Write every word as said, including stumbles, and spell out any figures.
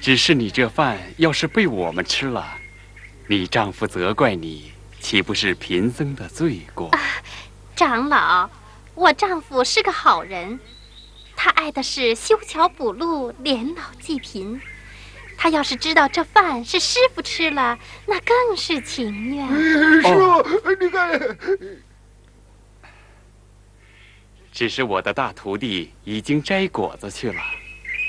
只是你这饭要是被我们吃了，你丈夫责怪你，岂不是贫僧的罪过？ 啊，长老，我丈夫是个好人，他爱的是修桥补路、连老济贫。他要是知道这饭是师傅吃了，那更是情愿。 师傅，你看， 只是我的大徒弟已经摘果子去了。